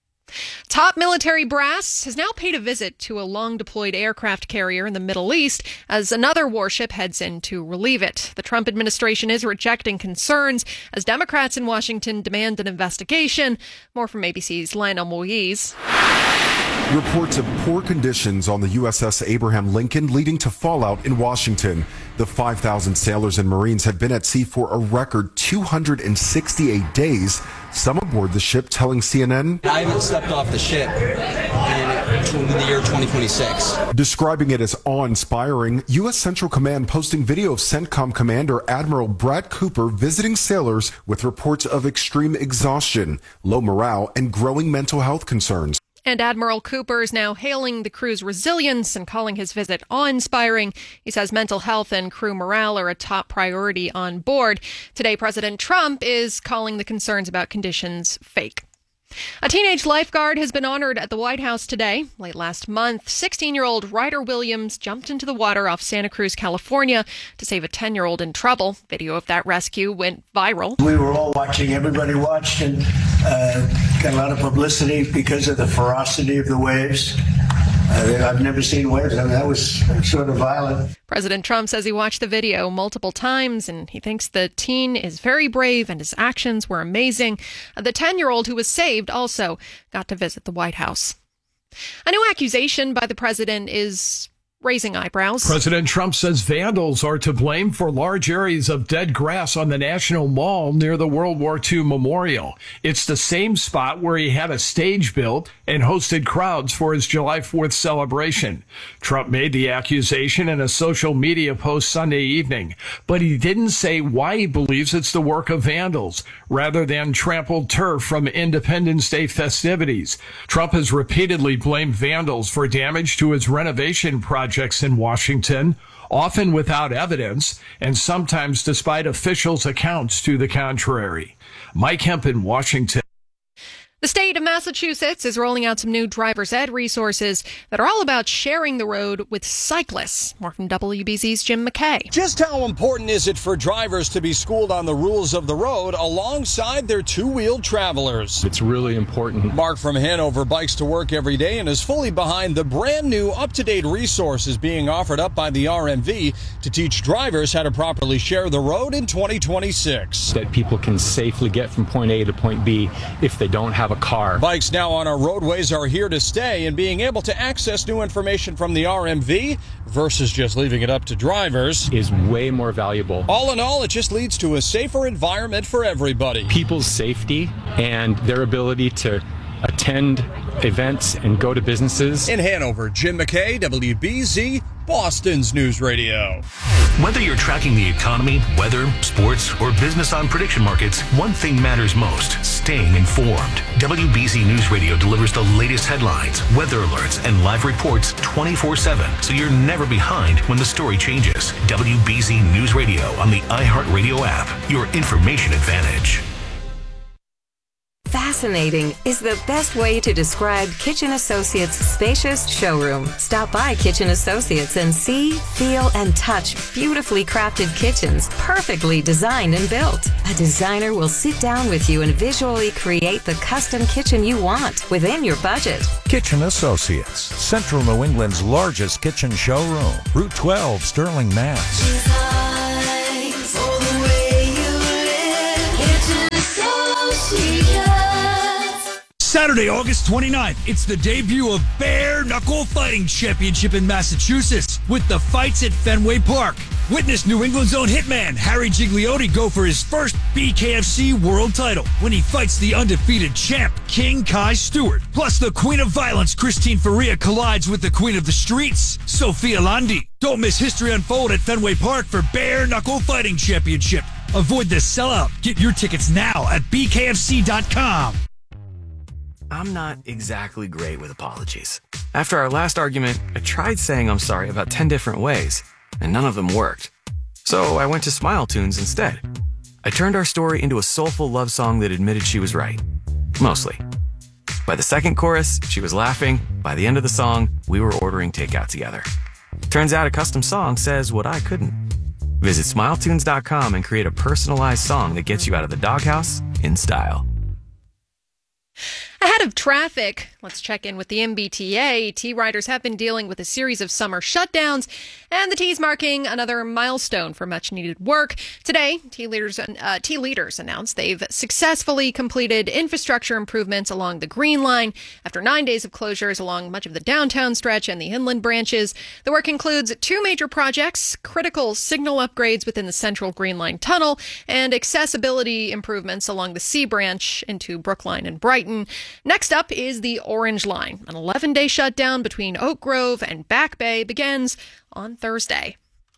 Top military brass has now paid a visit to a long-deployed aircraft carrier in the Middle East as another warship heads in to relieve it. The Trump administration is rejecting concerns as Democrats in Washington demand an investigation. More from ABC's Lionel Moise. Reports of poor conditions on the USS Abraham Lincoln leading to fallout in Washington. The 5,000 sailors and Marines have been at sea for a record 268 days. Some aboard the ship telling CNN, I haven't stepped off the ship in the year 2026. Describing it as awe-inspiring, U.S. Central Command posting video of CENTCOM Commander Admiral Brad Cooper visiting sailors with reports of extreme exhaustion, low morale, and growing mental health concerns. And Admiral Cooper is now hailing the crew's resilience and calling his visit awe-inspiring. He says mental health and crew morale are a top priority on board. Today, President Trump is calling the concerns about conditions fake. A teenage lifeguard has been honored at the White House today. Late last month, 16-year-old Ryder Williams jumped into the water off Santa Cruz, California to save a 10-year-old in trouble. Video of that rescue went viral. We were all watching. Everybody watched and got a lot of publicity because of the ferocity of the waves. I've never seen waves. I mean, that was sort of violent. President Trump says he watched the video multiple times and he thinks the teen is very brave and his actions were amazing. The 10-year-old who was saved also got to visit the White House. A new accusation by the president is raising eyebrows. President Trump says vandals are to blame for large areas of dead grass on the National Mall near the World War II Memorial. It's the same spot where he had a stage built and hosted crowds for his July 4th celebration. Trump made the accusation in a social media post Sunday evening, but he didn't say why he believes it's the work of vandals rather than trampled turf from Independence Day festivities. Trump has repeatedly blamed vandals for damage to his renovation projects in Washington, often without evidence, and sometimes despite officials' accounts to the contrary. Mike Hemp in Washington. The state of Massachusetts is rolling out some new driver's ed resources that are all about sharing the road with cyclists. More from WBZ's Jim McKay. Just how important is it for drivers to be schooled on the rules of the road alongside their two-wheeled travelers? It's really important. Mark from Hanover bikes to work every day and is fully behind the brand new up-to-date resources being offered up by the RMV to teach drivers how to properly share the road in 2026. That people can safely get from point A to point B if they don't have a car. Bikes now on our roadways are here to stay, and being able to access new information from the RMV versus just leaving it up to drivers is way more valuable. All in all, it just leads to a safer environment for everybody. People's safety and their ability to attend events and go to businesses. In Hanover, Jim McKay, WBZ, Boston's News Radio. Whether you're tracking the economy, weather, sports, or business on prediction markets, one thing matters most: staying informed. WBZ News Radio delivers the latest headlines, weather alerts, and live reports 24/7, so you're never behind when the story changes. WBZ News Radio on the iHeartRadio app, your information advantage. Fascinating is the best way to describe Kitchen Associates' spacious showroom. Stop by Kitchen Associates and see, feel, and touch beautifully crafted kitchens, perfectly designed and built. A designer will sit down with you and visually create the custom kitchen you want within your budget. Kitchen Associates, Central New England's largest kitchen showroom. Route 12, Sterling, Mass. Saturday, August 29th, it's the debut of Bare Knuckle Fighting Championship in Massachusetts with the fights at Fenway Park. Witness New England's own hitman, Harry Gigliotti, go for his first BKFC world title when he fights the undefeated champ, King Kai Stewart. Plus, the Queen of Violence, Christine Faria, collides with the Queen of the Streets, Sophia Landi. Don't miss history unfold at Fenway Park for Bare Knuckle Fighting Championship. Avoid the sellout. Get your tickets now at bkfc.com. I'm not exactly great with apologies. After our last argument, I tried saying I'm sorry about 10 different ways, and none of them worked. So I went to Smile Tunes instead. I turned our story into a soulful love song that admitted she was right. Mostly. By the second chorus, she was laughing. By the end of the song, we were ordering takeout together. Turns out a custom song says what I couldn't. Visit SmileTunes.com and create a personalized song that gets you out of the doghouse in style. Ahead of traffic, let's check in with the MBTA. T-riders have been dealing with a series of summer shutdowns, and the T's marking another milestone for much-needed work. Today, T leaders announced they've successfully completed infrastructure improvements along the Green Line after 9 days of closures along much of the downtown stretch and the inland branches. The work includes 2 major projects, critical signal upgrades within the Central Green Line Tunnel, and accessibility improvements along the C Branch into Brookline and Brighton. Next up is the Orange Line. An 11-day shutdown between Oak Grove and Back Bay begins on Thursday.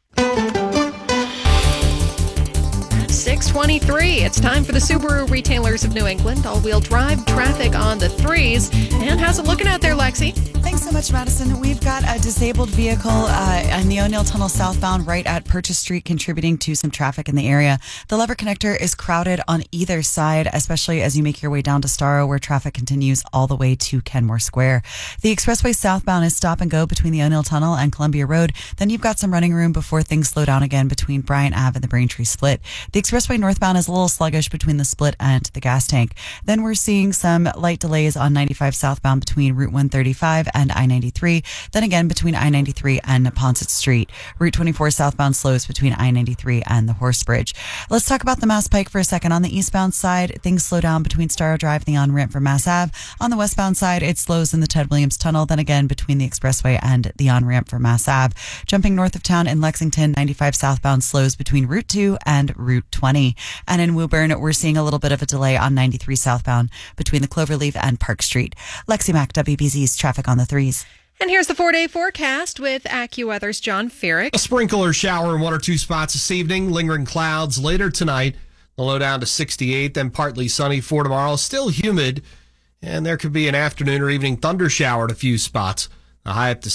At 6:23, it's time for the Subaru Retailers of New England. All-wheel drive traffic on the 3s. And how's it looking out there, Lexi? Thanks so much, Madison. We've got a disabled vehicle in the O'Neill Tunnel southbound right at Purchase Street, contributing to some traffic in the area. The lever connector is crowded on either side, especially as you make your way down to Starro, where traffic continues all the way to Kenmore Square. The expressway southbound is stop and go between the O'Neill Tunnel and Columbia Road. Then you've got some running room before things slow down again between Bryant Ave and the Braintree Split. The expressway northbound is a little sluggish between the Split and the gas tank. Then we're seeing some light delays on 95 southbound between Route 135 and I-93. Then again between I-93 and Neponset Street. Route 24 southbound slows between I-93 and the Horse Bridge. Let's talk about the Mass Pike for a second. On the eastbound side, things slow down between Starro Drive and the on-ramp for Mass Ave. On the westbound side, it slows in the Ted Williams Tunnel. Then again between the expressway and the on-ramp for Mass Ave. Jumping north of town in Lexington, 95 southbound slows between Route 2 and Route 20. And in Woburn, we're seeing a little bit of a delay on 93 southbound between the Cloverleaf and Park Street. Lexi Mack, WBZ's traffic on the 3s. And here's the 4-day forecast with AccuWeather's John Ferrick. A sprinkle or shower in 1 or 2 spots this evening. Lingering clouds later tonight. The low down to 68, then partly sunny for tomorrow. Still humid, and there could be an afternoon or evening thunder shower at a few spots. The high up to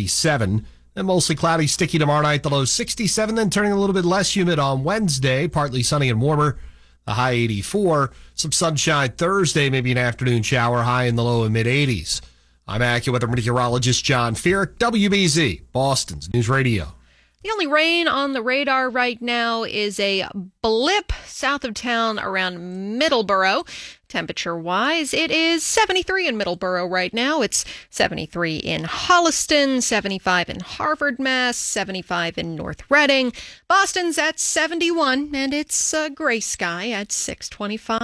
77. Then mostly cloudy, sticky tomorrow night. The low 67, then turning a little bit less humid on Wednesday. Partly sunny and warmer. The high 84. Some sunshine Thursday, maybe an afternoon shower. High in the low and mid-80s. I'm AccuWeather meteorologist John Ferrick, WBZ, Boston's News Radio. The only rain on the radar right now is a blip south of town around Middleborough. Temperature-wise, it is 73 in Middleborough right now. It's 73 in Holliston, 75 in Harvard, Mass., 75 in North Reading. Boston's at 71, and it's a gray sky at 6:25.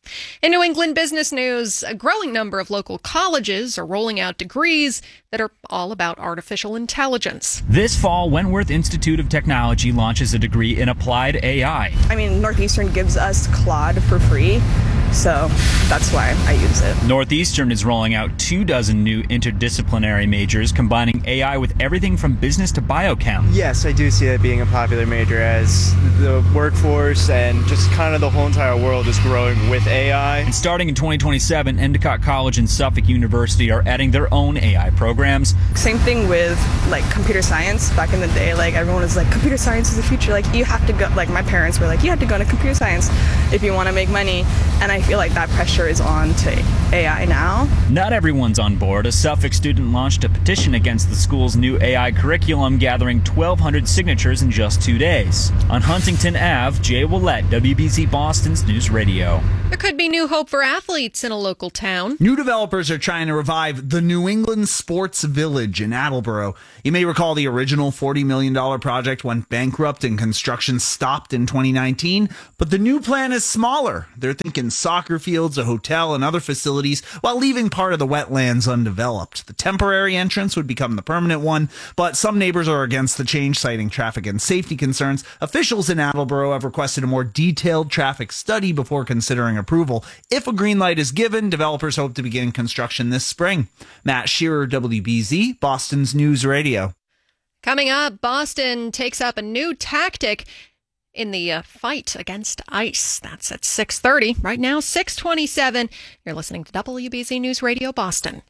In New England business news, a growing number of local colleges are rolling out degrees that are all about artificial intelligence. This fall, Wentworth Institute of Technology launches a degree in applied AI. I mean, Northeastern gives us Claude for free, so that's why I use it. Northeastern is rolling out 24 new interdisciplinary majors combining AI with everything from business to biochem. Yes, I do see it being a popular major as the workforce and just kind of the whole entire world is growing with AI. And starting in 2027, Endicott College and Suffolk University are adding their own AI programs. Same thing with like computer science. Back in the day, like everyone was like, computer science is the future. Like you have to go, like my parents were like, you have to go into computer science if you want to make money. And I feel like that pressure is on to AI now. Not everyone's on board. A Suffolk student launched a petition against the school's new AI curriculum, gathering 1,200 signatures in just 2 days. On Huntington Ave, Jay Willett, WBZ Boston's News Radio. There could be new hope for athletes in a local town. New developers are trying to revive the New England Sports Village in Attleboro. You may recall the original $40 million project went bankrupt and construction stopped in 2019, but the new plan is smaller. They're thinking soccer fields, a hotel, and other facilities while leaving part of the wetlands undeveloped. The temporary entrance would become the permanent one, but some neighbors are against the change, citing traffic and safety concerns. Officials in Attleboro have requested a more detailed traffic study before considering approval. If a green light is given, developers hope to begin construction this spring. Matt Shearer, WBZ, Boston's News Radio. Coming up, Boston takes up a new tactic in the fight against ICE. That's at 6:30. Right now, 6:27. You're listening to WBZ News Radio Boston.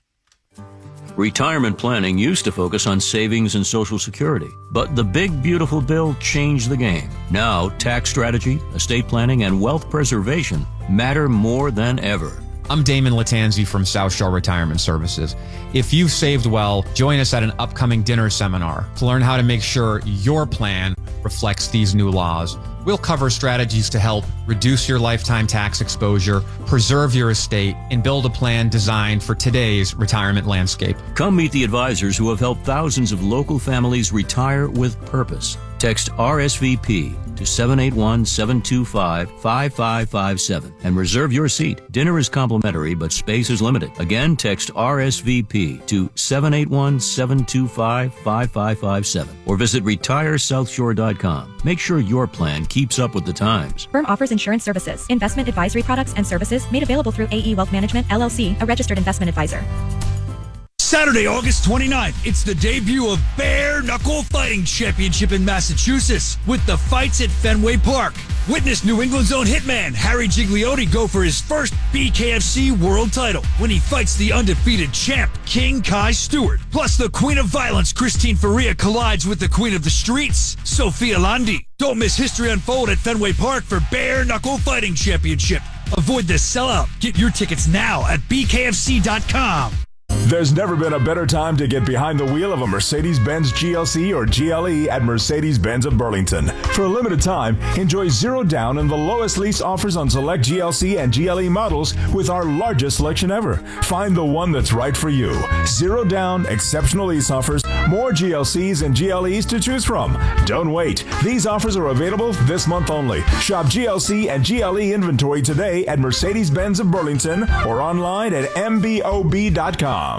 Retirement planning used to focus on savings and Social Security, but the big beautiful bill changed the game. Now, tax strategy, estate planning, and wealth preservation matter more than ever. I'm Damon Latanzi from South Shore Retirement Services. If you've saved well, join us at an upcoming dinner seminar to learn how to make sure your plan reflects these new laws. We'll cover strategies to help reduce your lifetime tax exposure, preserve your estate, and build a plan designed for today's retirement landscape. Come meet the advisors who have helped thousands of local families retire with purpose. Text RSVP to 781-725-5557 and reserve your seat. Dinner is complimentary, but space is limited. Again, text RSVP to 781-725-5557 or visit retiresouthshore.com. Make sure your plan keeps up with the times. Firm offers insurance services, investment advisory products and services made available through AE Wealth Management, LLC, a registered investment advisor. Saturday, August 29th, it's the debut of Bare Knuckle Fighting Championship in Massachusetts with the fights at Fenway Park. Witness New England's own hitman, Harry Gigliotti, go for his first BKFC world title when he fights the undefeated champ, King Kai Stewart. Plus, the Queen of Violence, Christine Faria, collides with the Queen of the Streets, Sophia Landi. Don't miss history unfold at Fenway Park for Bare Knuckle Fighting Championship. Avoid the sellout. Get your tickets now at bkfc.com. There's never been a better time to get behind the wheel of a Mercedes-Benz GLC or GLE at Mercedes-Benz of Burlington. For a limited time, enjoy zero down and the lowest lease offers on select GLC and GLE models with our largest selection ever. Find the one that's right for you. Zero down, exceptional lease offers, more GLCs and GLEs to choose from. Don't wait. These offers are available this month only. Shop GLC and GLE inventory today at Mercedes-Benz of Burlington or online at mbob.com.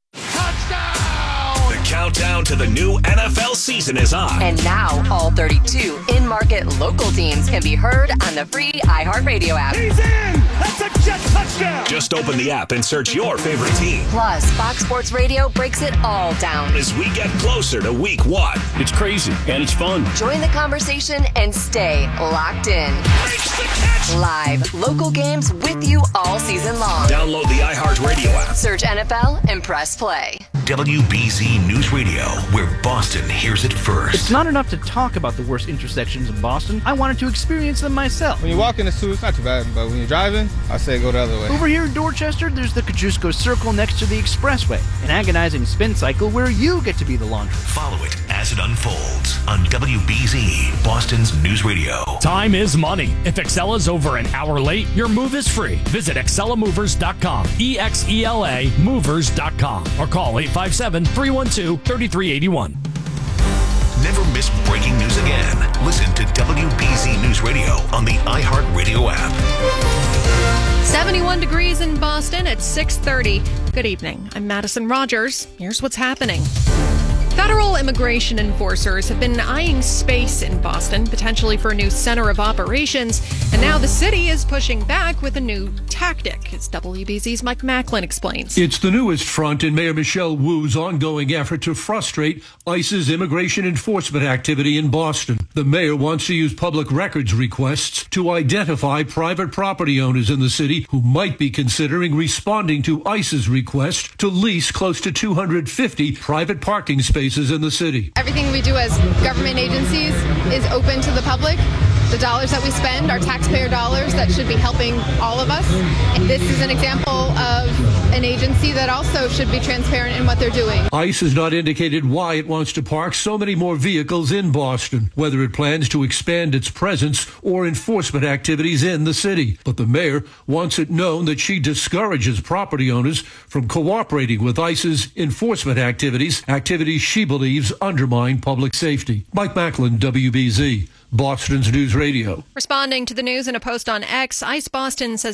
The countdown to the new NFL season is on. And now, all 32 in-market local teams can be heard on the free iHeartRadio app. He's in! That's a jet touchdown! Just open the app and search your favorite team. Plus, Fox Sports Radio breaks it all down. As we get closer to week 1. It's crazy, and it's fun. Join the conversation and stay locked in. Live, local games with you all season long. Download the iHeartRadio app. Search NFL and press play. WBZ News Radio, where Boston hears it first. It's not enough to talk about the worst intersections in Boston. I wanted to experience them myself. When you walk in the zoo, it's not too bad, but when you're driving, I say go the other way. Over here in Dorchester, there's the Kosciuszko Circle next to the Expressway, an agonizing spin cycle where you get to be the laundry. Follow it as it unfolds on WBZ, Boston's News Radio. Time is money. If Excel is over an hour late, your move is free. Visit ExcelaMovers.com, EXELA Movers.com, or call 857-312-3381. Never miss breaking news again. Listen to WBZ News Radio on the iHeartRadio app. Boston at 6:30. Good evening. I'm Madison Rogers. Here's what's happening. Federal immigration enforcers have been eyeing space in Boston, potentially for a new center of operations. And now the city is pushing back with a new tactic, as WBZ's Mike Macklin explains. It's the newest front in Mayor Michelle Wu's ongoing effort to frustrate ICE's immigration enforcement activity in Boston. The mayor wants to use public records requests to identify private property owners in the city who might be considering responding to ICE's request to lease close to 250 private parking spaces in the city. Everything we do as government agencies is open to the public. The dollars that we spend are taxpayer dollars that should be helping all of us. And this is an example of an agency that also should be transparent in what they're doing. ICE has not indicated why it wants to park so many more vehicles in Boston, whether it plans to expand its presence or enforcement activities in the city. But the mayor wants it known that she discourages property owners from cooperating with ICE's enforcement activities she believes undermine public safety. Mike Macklin, WBZ, Boston's News Radio. Responding to the news in a post on X, ICE Boston says